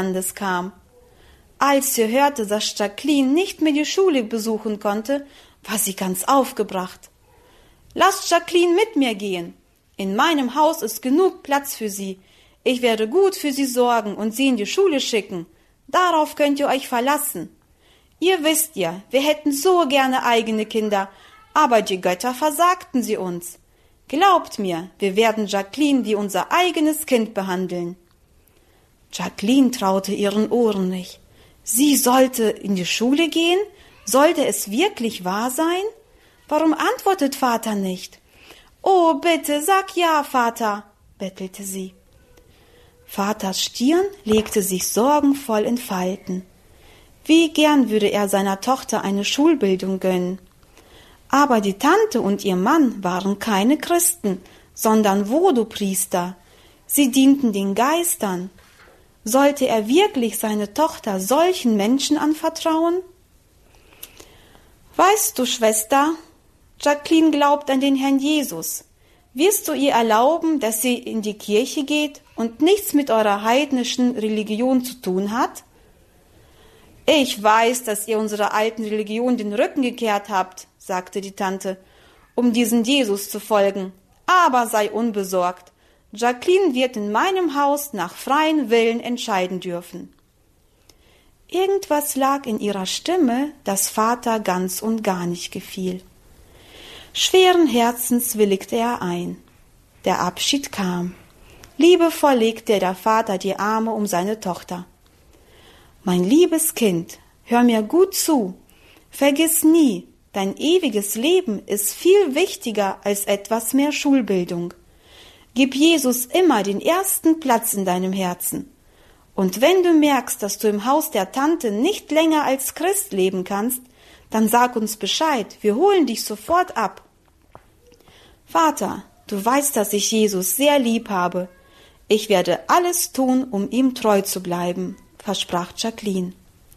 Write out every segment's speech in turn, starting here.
Landes kam. Als sie hörte, dass Jacqueline nicht mehr die Schule besuchen konnte, war sie ganz aufgebracht. »Lasst Jacqueline mit mir gehen. In meinem Haus ist genug Platz für sie. Ich werde gut für sie sorgen und sie in die Schule schicken. Darauf könnt ihr euch verlassen. Ihr wisst ja, wir hätten so gerne eigene Kinder, aber die Götter versagten sie uns. Glaubt mir, wir werden Jacqueline wie unser eigenes Kind behandeln.« Jacqueline traute ihren Ohren nicht. Sie sollte in die Schule gehen? Sollte es wirklich wahr sein? Warum antwortet Vater nicht? »Oh, bitte, sag ja, Vater«, bettelte sie. Vaters Stirn legte sich sorgenvoll in Falten. Wie gern würde er seiner Tochter eine Schulbildung gönnen. Aber die Tante und ihr Mann waren keine Christen, sondern Voodoo-Priester. Sie dienten den Geistern. Sollte er wirklich seine Tochter solchen Menschen anvertrauen? »Weißt du, Schwester, Jacqueline glaubt an den Herrn Jesus. Wirst du ihr erlauben, dass sie in die Kirche geht und nichts mit eurer heidnischen Religion zu tun hat?« »Ich weiß, dass ihr unserer alten Religion den Rücken gekehrt habt«, sagte die Tante, »um diesen Jesus zu folgen. Aber sei unbesorgt. Jacqueline wird in meinem Haus nach freiem Willen entscheiden dürfen.« Irgendwas lag in ihrer Stimme, das Vater ganz und gar nicht gefiel. Schweren Herzens willigte er ein. Der Abschied kam. Liebevoll legte der Vater die Arme um seine Tochter. »Mein liebes Kind, hör mir gut zu. Vergiss nie, dein ewiges Leben ist viel wichtiger als etwas mehr Schulbildung. Gib Jesus immer den ersten Platz in deinem Herzen. Und wenn du merkst, dass du im Haus der Tante nicht länger als Christ leben kannst, dann sag uns Bescheid, wir holen dich sofort ab.« »Vater, du weißt, dass ich Jesus sehr lieb habe. Ich werde alles tun, um ihm treu zu bleiben«, versprach Jacqueline.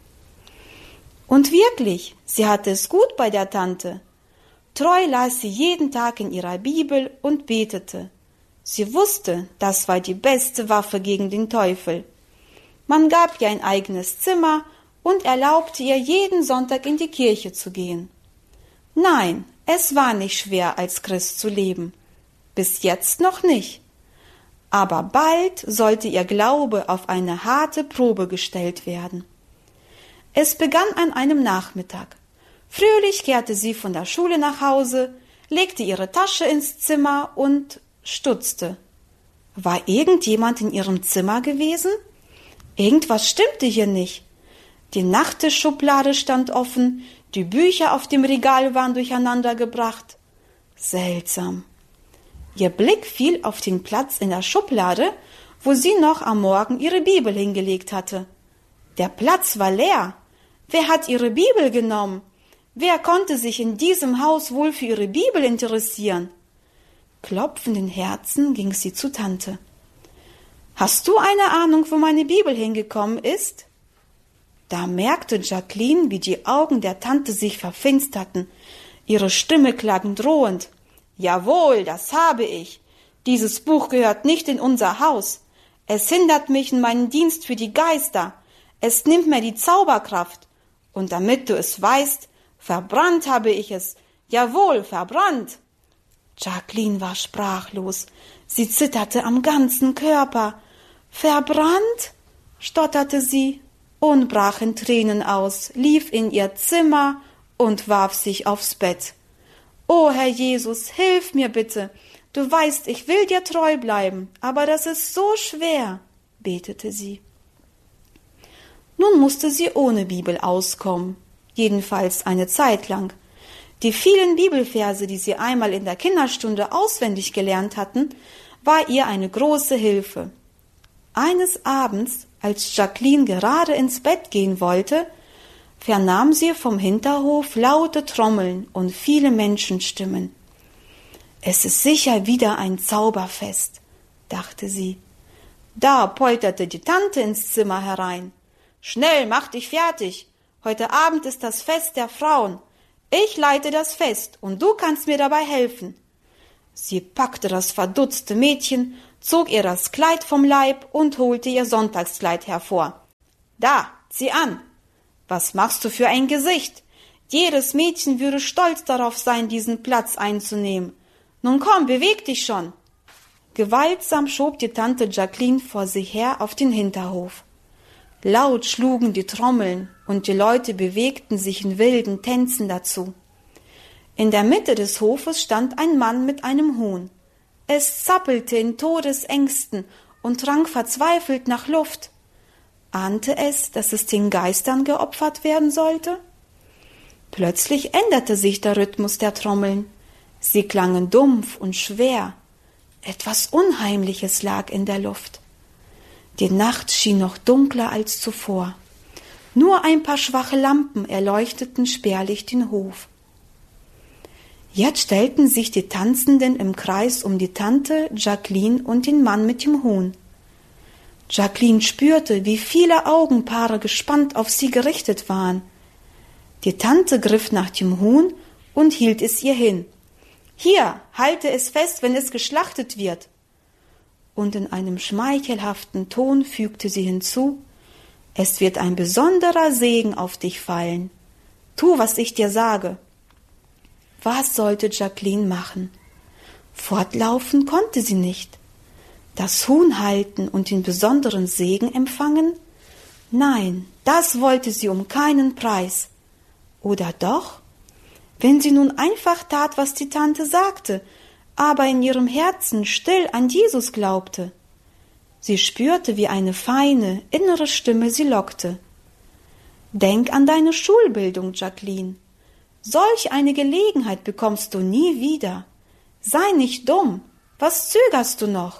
Und wirklich, sie hatte es gut bei der Tante. Treu las sie jeden Tag in ihrer Bibel und betete. Sie wusste, das war die beste Waffe gegen den Teufel. Man gab ihr ein eigenes Zimmer und erlaubte ihr, jeden Sonntag in die Kirche zu gehen. Nein, es war nicht schwer, als Christ zu leben. Bis jetzt noch nicht. Aber bald sollte ihr Glaube auf eine harte Probe gestellt werden. Es begann an einem Nachmittag. Fröhlich kehrte sie von der Schule nach Hause, legte ihre Tasche ins Zimmer und stutzte. War irgendjemand in ihrem Zimmer gewesen? Irgendwas stimmte hier nicht. Die Nachttischschublade stand offen, die Bücher auf dem Regal waren durcheinandergebracht. Seltsam. Ihr Blick fiel auf den Platz in der Schublade, wo sie noch am Morgen ihre Bibel hingelegt hatte. Der Platz war leer. Wer hat ihre Bibel genommen? Wer konnte sich in diesem Haus wohl für ihre Bibel interessieren? Klopfenden Herzen ging sie zu Tante. »Hast du eine Ahnung, wo meine Bibel hingekommen ist?« Da merkte Jacqueline, wie die Augen der Tante sich verfinsterten. Ihre Stimme klang drohend. »Jawohl, das habe ich. Dieses Buch gehört nicht in unser Haus. Es hindert mich in meinem Dienst für die Geister. Es nimmt mir die Zauberkraft. Und damit du es weißt, verbrannt habe ich es. Jawohl, verbrannt.« Jacqueline war sprachlos. Sie zitterte am ganzen Körper. »Verbrannt?« stotterte sie und brach in Tränen aus, lief in ihr Zimmer und warf sich aufs Bett. »O Herr Jesus, hilf mir bitte. Du weißt, ich will dir treu bleiben, aber das ist so schwer«, betete sie. Nun musste sie ohne Bibel auskommen, jedenfalls eine Zeit lang. Die vielen Bibelverse, die sie einmal in der Kinderstunde auswendig gelernt hatten, war ihr eine große Hilfe. Eines Abends, als Jacqueline gerade ins Bett gehen wollte, vernahm sie vom Hinterhof laute Trommeln und viele Menschenstimmen. »Es ist sicher wieder ein Zauberfest«, dachte sie. Da polterte die Tante ins Zimmer herein. »Schnell, mach dich fertig. Heute Abend ist das Fest der Frauen. Ich leite das Fest und du kannst mir dabei helfen.« Sie packte das verdutzte Mädchen, zog ihr das Kleid vom Leib und holte ihr Sonntagskleid hervor. Da, zieh an. Was machst du für ein Gesicht? Jedes Mädchen würde stolz darauf sein, diesen Platz einzunehmen. Nun komm, beweg dich schon. Gewaltsam schob die Tante Jacqueline vor sie her auf den Hinterhof. Laut schlugen die Trommeln und die Leute bewegten sich in wilden Tänzen dazu. In der Mitte des Hofes stand ein Mann mit einem Huhn. Es zappelte in Todesängsten und rang verzweifelt nach Luft. Ahnte es, dass es den Geistern geopfert werden sollte? Plötzlich änderte sich der Rhythmus der Trommeln. Sie klangen dumpf und schwer. Etwas Unheimliches lag in der Luft. Die Nacht schien noch dunkler als zuvor. Nur ein paar schwache Lampen erleuchteten spärlich den Hof. Jetzt stellten sich die Tanzenden im Kreis um die Tante Jacqueline und den Mann mit dem Huhn. Jacqueline spürte, wie viele Augenpaare gespannt auf sie gerichtet waren. Die Tante griff nach dem Huhn und hielt es ihr hin. »Hier, halte es fest, wenn es geschlachtet wird!« Und in einem schmeichelhaften Ton fügte sie hinzu, »Es wird ein besonderer Segen auf dich fallen. Tu, was ich dir sage.« Was sollte Jacqueline machen? Fortlaufen konnte sie nicht. Das Huhn halten und den besonderen Segen empfangen? Nein, das wollte sie um keinen Preis. Oder doch? Wenn sie nun einfach tat, was die Tante sagte, aber in ihrem Herzen still an Jesus glaubte. Sie spürte, wie eine feine, innere Stimme sie lockte. Denk an deine Schulbildung, Jacqueline. Solch eine Gelegenheit bekommst du nie wieder. Sei nicht dumm. Was zögerst du noch?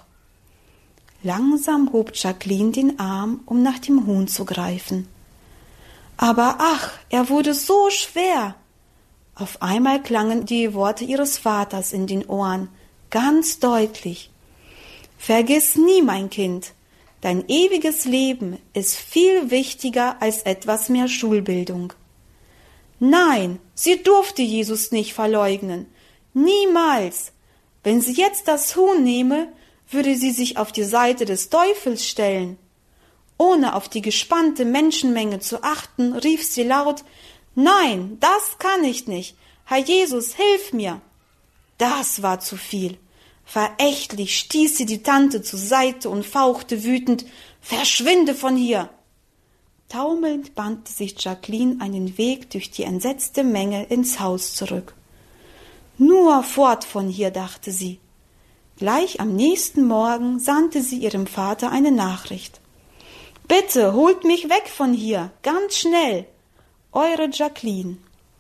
Langsam hob Jacqueline den Arm, um nach dem Huhn zu greifen. Aber ach, er wurde so schwer. Auf einmal klangen die Worte ihres Vaters in den Ohren, ganz deutlich. Vergiss nie, mein Kind, dein ewiges Leben ist viel wichtiger als etwas mehr Schulbildung. Nein, sie durfte Jesus nicht verleugnen. Niemals. Wenn sie jetzt das Huhn nehme, würde sie sich auf die Seite des Teufels stellen. Ohne auf die gespannte Menschenmenge zu achten, rief sie laut, »Nein, das kann ich nicht. Herr Jesus, hilf mir!« Das war zu viel. Verächtlich stieß sie die Tante zur Seite und fauchte wütend, »Verschwinde von hier!« Taumelnd bahnte sich Jacqueline einen Weg durch die entsetzte Menge ins Haus zurück. »Nur fort von hier«, dachte sie. Gleich am nächsten Morgen sandte sie ihrem Vater eine Nachricht. »Bitte, holt mich weg von hier, ganz schnell! Eure Jacqueline.«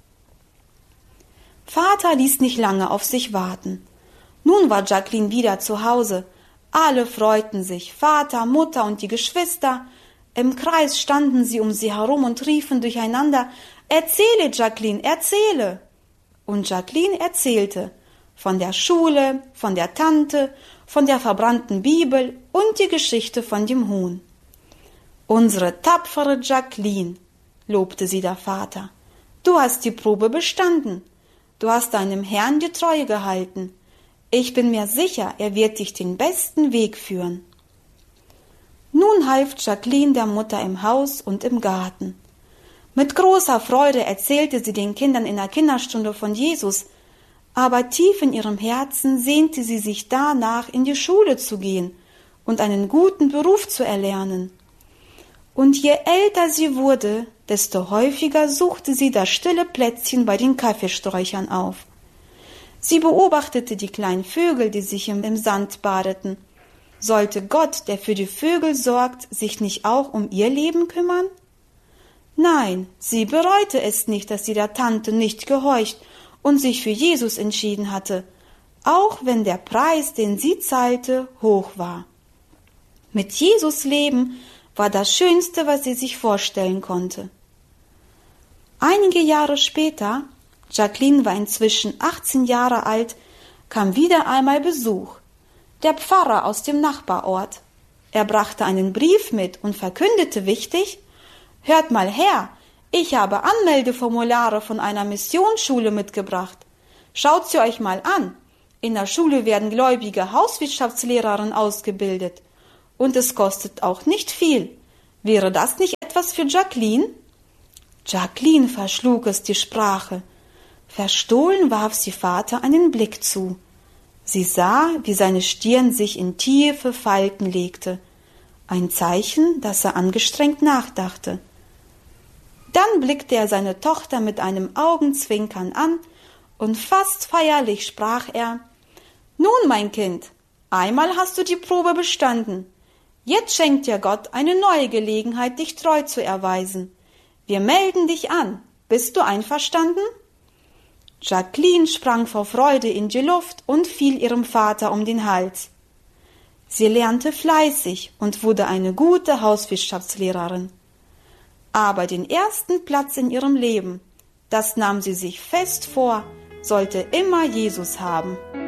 Vater ließ nicht lange auf sich warten. Nun war Jacqueline wieder zu Hause. Alle freuten sich, Vater, Mutter und die Geschwister. Im Kreis standen sie um sie herum und riefen durcheinander, »Erzähle, Jacqueline, erzähle!« Und Jacqueline erzählte von der Schule, von der Tante, von der verbrannten Bibel und die Geschichte von dem Huhn. »Unsere tapfere Jacqueline«, lobte sie der Vater, »du hast die Probe bestanden. Du hast deinem Herrn die Treue gehalten. Ich bin mir sicher, er wird dich den besten Weg führen.« Nun half Jacqueline der Mutter im Haus und im Garten. Mit großer Freude erzählte sie den Kindern in der Kinderstunde von Jesus, aber tief in ihrem Herzen sehnte sie sich danach, in die Schule zu gehen und einen guten Beruf zu erlernen. Und je älter sie wurde, desto häufiger suchte sie das stille Plätzchen bei den Kaffeesträuchern auf. Sie beobachtete die kleinen Vögel, die sich im Sand badeten. Sollte Gott, der für die Vögel sorgt, sich nicht auch um ihr Leben kümmern? Nein, sie bereute es nicht, dass sie der Tante nicht gehorcht und sich für Jesus entschieden hatte, auch wenn der Preis, den sie zahlte, hoch war. Mit Jesus leben war das Schönste, was sie sich vorstellen konnte. Einige Jahre später, Jacqueline war inzwischen 18 Jahre alt, kam wieder einmal Besuch. Der Pfarrer aus dem Nachbarort. Er brachte einen Brief mit und verkündete wichtig, »Hört mal her, ich habe Anmeldeformulare von einer Missionsschule mitgebracht. Schaut sie euch mal an. In der Schule werden gläubige Hauswirtschaftslehrerinnen ausgebildet. Und es kostet auch nicht viel. Wäre das nicht etwas etwas für Jacqueline?« Jacqueline verschlug es die Sprache. Verstohlen warf sie Vater einen Blick zu. Sie sah, wie seine Stirn sich in tiefe Falten legte. Ein Zeichen, dass er angestrengt nachdachte. Dann blickte er seine Tochter mit einem Augenzwinkern an und fast feierlich sprach er: »Nun, mein Kind, einmal hast du die Probe bestanden. Jetzt schenkt dir Gott eine neue Gelegenheit, dich treu zu erweisen. Wir melden dich an. Bist du einverstanden?« Jacqueline sprang vor Freude in die Luft und fiel ihrem Vater um den Hals. Sie lernte fleißig und wurde eine gute Hauswirtschaftslehrerin. Aber den ersten Platz in ihrem Leben, das nahm sie sich fest vor, sollte immer Jesus haben.